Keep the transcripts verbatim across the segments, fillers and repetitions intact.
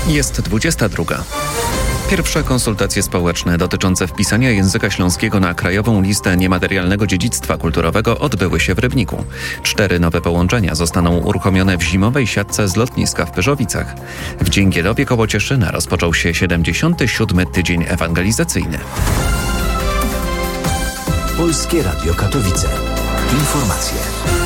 Jest dwudziesta druga. Pierwsze konsultacje społeczne dotyczące wpisania języka śląskiego na krajową listę niematerialnego dziedzictwa kulturowego odbyły się w Rybniku. Cztery nowe połączenia zostaną uruchomione w zimowej siatce z lotniska w Pyrzowicach. W Dzięgielowie koło Cieszyna rozpoczął się siedemdziesiąty siódmy tydzień ewangelizacyjny. Polskie Radio Katowice. Informacje.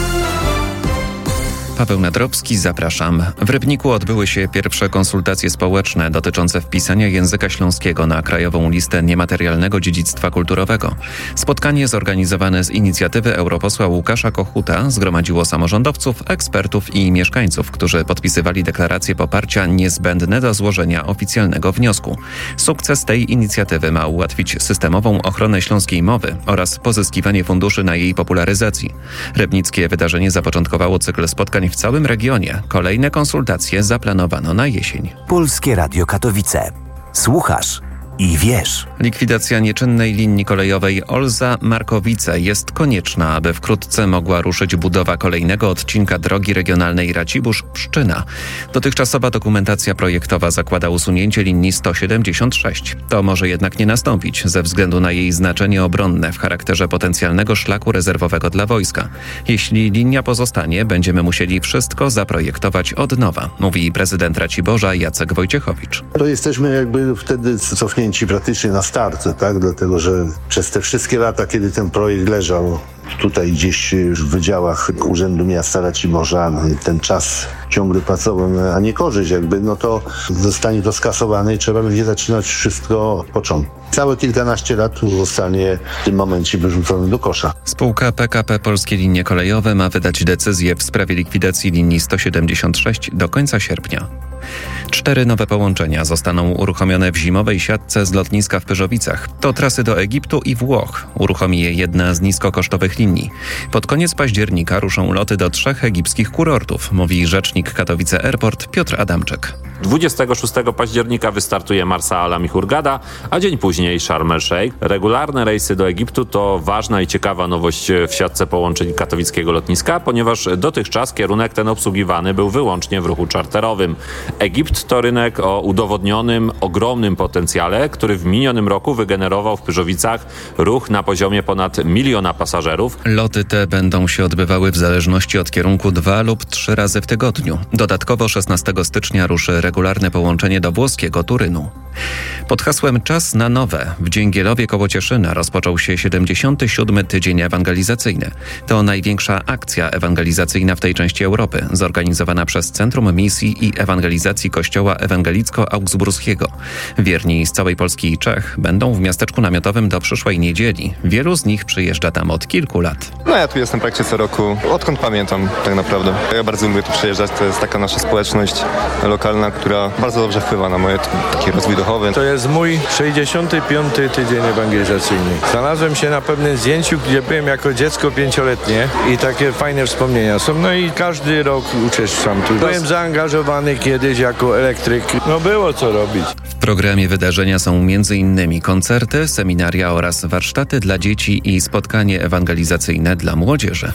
Paweł Nadrobski, zapraszam. W Rybniku odbyły się pierwsze konsultacje społeczne dotyczące wpisania języka śląskiego na krajową listę niematerialnego dziedzictwa kulturowego. Spotkanie zorganizowane z inicjatywy europosła Łukasza Kochuta zgromadziło samorządowców, ekspertów i mieszkańców, którzy podpisywali deklaracje poparcia niezbędne do złożenia oficjalnego wniosku. Sukces tej inicjatywy ma ułatwić systemową ochronę śląskiej mowy oraz pozyskiwanie funduszy na jej popularyzacji. Rybnickie wydarzenie zapoczątkowało cykl spotkań w całym regionie. Kolejne konsultacje zaplanowano na jesień. Polskie Radio Katowice. Słuchasz i wiesz. Likwidacja nieczynnej linii kolejowej Olza-Markowice jest konieczna, aby wkrótce mogła ruszyć budowa kolejnego odcinka drogi regionalnej Racibórz-Pszczyna. Dotychczasowa dokumentacja projektowa zakłada usunięcie linii sto siedemdziesiąt sześć. To może jednak nie nastąpić ze względu na jej znaczenie obronne w charakterze potencjalnego szlaku rezerwowego dla wojska. Jeśli linia pozostanie, będziemy musieli wszystko zaprojektować od nowa, mówi prezydent Raciborza Jacek Wojciechowicz. To jesteśmy jakby wtedy cofnięci praktycznie na start, tak? Dlatego, że przez te wszystkie lata, kiedy ten projekt leżał tutaj gdzieś w wydziałach Urzędu Miasta Raciborza, ten czas ciągle pracował na niekorzyść jakby, no to zostanie to skasowane i trzeba będzie zaczynać wszystko od początku. Całe kilkanaście lat zostanie w tym momencie wyrzucone do kosza. Spółka P K P Polskie Linie Kolejowe ma wydać decyzję w sprawie likwidacji linii sto siedemdziesiąt sześć do końca sierpnia. Cztery nowe połączenia zostaną uruchomione w zimowej siatce z lotniska w Pyrzowicach. To trasy do Egiptu i Włoch. Uruchomi je jedna z niskokosztowych linii. Pod koniec października ruszą loty do trzech egipskich kurortów, mówi rzecznik Katowice Airport Piotr Adamczyk. dwudziestego szóstego października wystartuje Marsa Alam i Hurghada, a dzień później Sharm el-Sheikh. Regularne rejsy do Egiptu to ważna i ciekawa nowość w siatce połączeń katowickiego lotniska, ponieważ dotychczas kierunek ten obsługiwany był wyłącznie w ruchu czarterowym. Egipt to rynek o udowodnionym, ogromnym potencjale, który w minionym roku wygenerował w Pyrzowicach ruch na poziomie ponad miliona pasażerów. Loty te będą się odbywały w zależności od kierunku dwa lub trzy razy w tygodniu. Dodatkowo szesnastego stycznia ruszy regularne połączenie do włoskiego Turynu. Pod hasłem Czas na nowe w Dzięgielowie koło Cieszyna rozpoczął się siedemdziesiąty siódmy tydzień ewangelizacyjny. To największa akcja ewangelizacyjna w tej części Europy, zorganizowana przez Centrum Misji i Ewangelizacji Kościoła Ewangelicko-Augsburskiego. Wierni z całej Polski i Czech będą w miasteczku namiotowym do przyszłej niedzieli. Wielu z nich przyjeżdża tam od kilku lat. No ja tu jestem praktycznie co roku, odkąd pamiętam tak naprawdę. Ja bardzo lubię tu przyjeżdżać, to jest taka nasza społeczność lokalna, która bardzo dobrze wpływa na moje taki rozwój duchowy. To jest mój sześćdziesiąty piąty tydzień ewangelizacyjny. Znalazłem się na pewnym zdjęciu, gdzie byłem jako dziecko pięcioletnie i takie fajne wspomnienia są. No i każdy rok uczestniczam tu. Byłem zaangażowany kiedyś jako elektryk. No było co robić. W programie wydarzenia są między innymi koncerty, seminaria oraz warsztaty dla dzieci i spotkanie ewangelizacyjne dla młodzieży.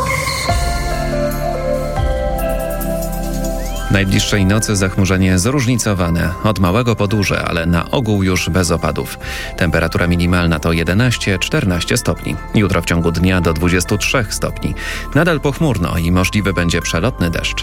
Najbliższej nocy zachmurzenie zróżnicowane, od małego po duże, ale na ogół już bez opadów. Temperatura minimalna to jedenaście czternaście stopni. Jutro w ciągu dnia do dwudziestu trzech stopni. Nadal pochmurno i możliwy będzie przelotny deszcz.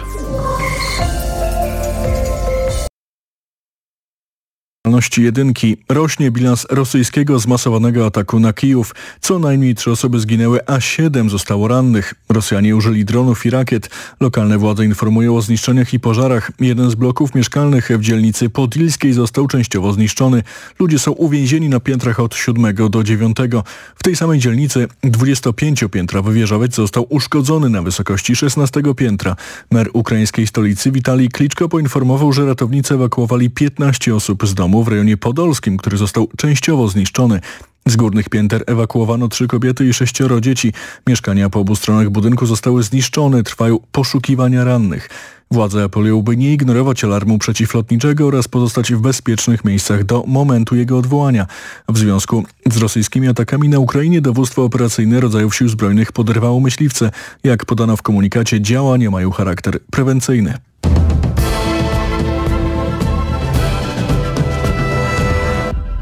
Jedynki. Rośnie bilans rosyjskiego zmasowanego ataku na Kijów. Co najmniej trzy osoby zginęły, a siedem zostało rannych. Rosjanie użyli dronów i rakiet. Lokalne władze informują o zniszczeniach i pożarach. Jeden z bloków mieszkalnych w dzielnicy Podilskiej został częściowo zniszczony. Ludzie są uwięzieni na piętrach od siódmego do dziewiątego. W tej samej dzielnicy dwudziestopięciopiętrowy wieżowiec został uszkodzony na wysokości szesnastego piętra. Mer ukraińskiej stolicy Witalij Kliczko poinformował, że ratownicy ewakuowali piętnaście osób z domu w rejonie podolskim, który został częściowo zniszczony. Z górnych pięter ewakuowano trzy kobiety i sześcioro dzieci. Mieszkania po obu stronach budynku zostały zniszczone. Trwają poszukiwania rannych. Władze apelują, by nie ignorować alarmu przeciwlotniczego oraz pozostać w bezpiecznych miejscach do momentu jego odwołania. W związku z rosyjskimi atakami na Ukrainie dowództwo operacyjne rodzajów sił zbrojnych poderwało myśliwce. Jak podano w komunikacie, działania mają charakter prewencyjny.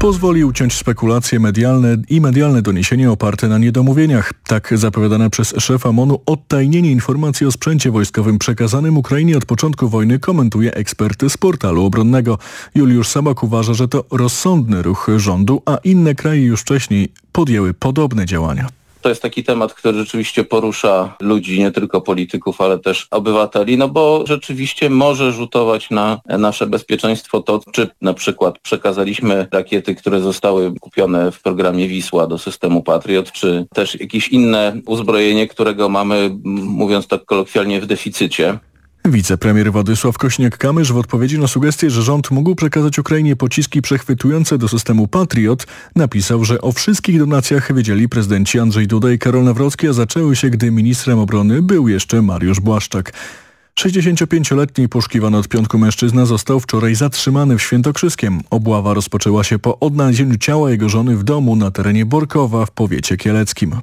pozwoli uciąć spekulacje medialne i medialne doniesienia oparte na niedomówieniach. Tak zapowiadane przez szefa M O N-u odtajnienie informacji o sprzęcie wojskowym przekazanym Ukrainie od początku wojny komentuje ekspert z portalu obronnego. Juliusz Sabak uważa, że to rozsądny ruch rządu, a inne kraje już wcześniej podjęły podobne działania. To jest taki temat, który rzeczywiście porusza ludzi, nie tylko polityków, ale też obywateli, no bo rzeczywiście może rzutować na nasze bezpieczeństwo to, czy na przykład przekazaliśmy rakiety, które zostały kupione w programie Wisła do systemu Patriot, czy też jakieś inne uzbrojenie, którego mamy, mówiąc tak kolokwialnie, w deficycie. Wicepremier Władysław Kośniak-Kamysz w odpowiedzi na sugestię, że rząd mógł przekazać Ukrainie pociski przechwytujące do systemu Patriot, napisał, że o wszystkich donacjach wiedzieli prezydenci Andrzej Duda i Karol Nawrocki, a zaczęły się, gdy ministrem obrony był jeszcze Mariusz Błaszczak. sześćdziesięciopięcioletni poszukiwany od piątku mężczyzna został wczoraj zatrzymany w Świętokrzyskiem. Obława rozpoczęła się po odnalezieniu ciała jego żony w domu na terenie Borkowa w powiecie kieleckim.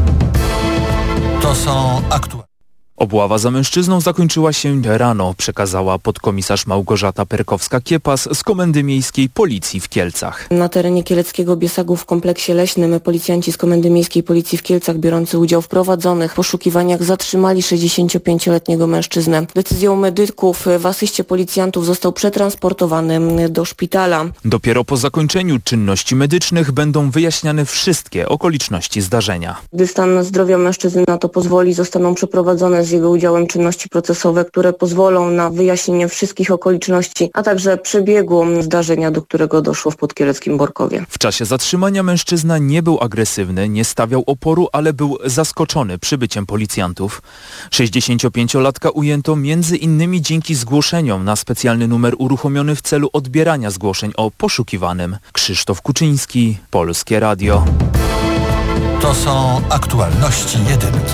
To są aktualne. Obława za mężczyzną zakończyła się rano, przekazała podkomisarz Małgorzata Perkowska-Kiepas z Komendy Miejskiej Policji w Kielcach. Na terenie kieleckiego Biesagu w kompleksie leśnym policjanci z Komendy Miejskiej Policji w Kielcach biorący udział w prowadzonych poszukiwaniach zatrzymali sześćdziesięciopięcioletniego mężczyznę. Decyzją medyków w asyście policjantów został przetransportowany do szpitala. Dopiero po zakończeniu czynności medycznych będą wyjaśniane wszystkie okoliczności zdarzenia. Gdy stan zdrowia mężczyzny na to pozwoli, zostaną przeprowadzone z jego udziałem czynności procesowe, które pozwolą na wyjaśnienie wszystkich okoliczności, a także przebiegu zdarzenia, do którego doszło w podkieleckim Borkowie. W czasie zatrzymania mężczyzna nie był agresywny, nie stawiał oporu, ale był zaskoczony przybyciem policjantów. sześćdziesięciopięciolatka ujęto między innymi dzięki zgłoszeniom na specjalny numer uruchomiony w celu odbierania zgłoszeń o poszukiwanym. Krzysztof Kuczyński, Polskie Radio. To są aktualności jedynki.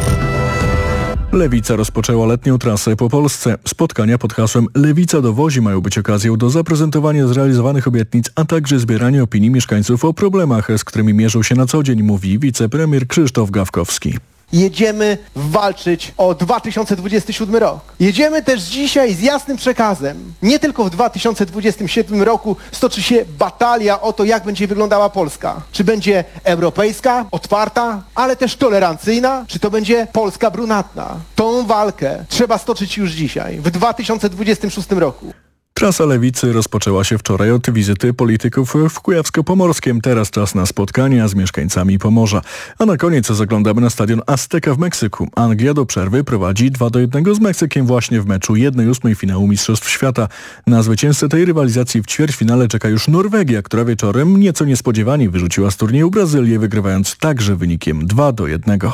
Lewica rozpoczęła letnią trasę po Polsce. Spotkania pod hasłem Lewica dowozi mają być okazją do zaprezentowania zrealizowanych obietnic, a także zbierania opinii mieszkańców o problemach, z którymi mierzą się na co dzień, mówi wicepremier Krzysztof Gawkowski. Jedziemy walczyć o dwa tysiące dwudziesty siódmy rok. Jedziemy też dzisiaj z jasnym przekazem. Nie tylko w dwa tysiące dwudziestym siódmym roku stoczy się batalia o to, jak będzie wyglądała Polska. Czy będzie europejska, otwarta, ale też tolerancyjna, czy to będzie Polska brunatna. Tą walkę trzeba stoczyć już dzisiaj, w dwa tysiące dwudziestym szóstym roku. Trasa Lewicy rozpoczęła się wczoraj od wizyty polityków w Kujawsko-Pomorskiem. Teraz czas na spotkania z mieszkańcami Pomorza. A na koniec zaglądamy na stadion Azteca w Meksyku. Anglia do przerwy prowadzi dwa do jednego z Meksykiem właśnie w meczu jednej ósmej finału Mistrzostw Świata. Na zwycięzcę tej rywalizacji w ćwierćfinale czeka już Norwegia, która wieczorem nieco niespodziewanie wyrzuciła z turnieju Brazylię, wygrywając także wynikiem dwa do jednego.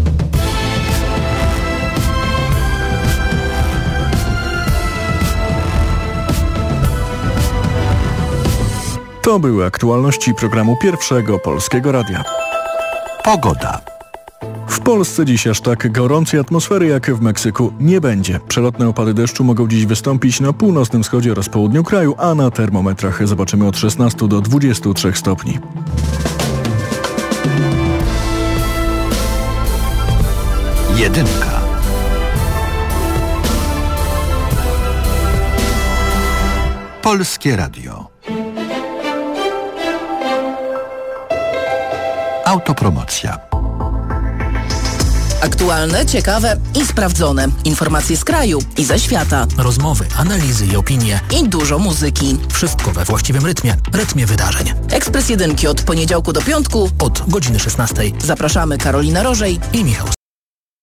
To były aktualności programu Pierwszego Polskiego Radia. Pogoda. W Polsce dziś aż tak gorącej atmosfery jak w Meksyku nie będzie. Przelotne opady deszczu mogą dziś wystąpić na północnym wschodzie oraz południu kraju, a na termometrach zobaczymy od szesnastu do dwudziestu trzech stopni. Jedynka. Polskie Radio. Autopromocja. Aktualne, ciekawe i sprawdzone. Informacje z kraju i ze świata. Rozmowy, analizy i opinie. I dużo muzyki. Wszystko we właściwym rytmie. Rytmie wydarzeń. Ekspres Jedynki od poniedziałku do piątku. Od godziny szesnastej. Zapraszamy Karolina Rożej i Michał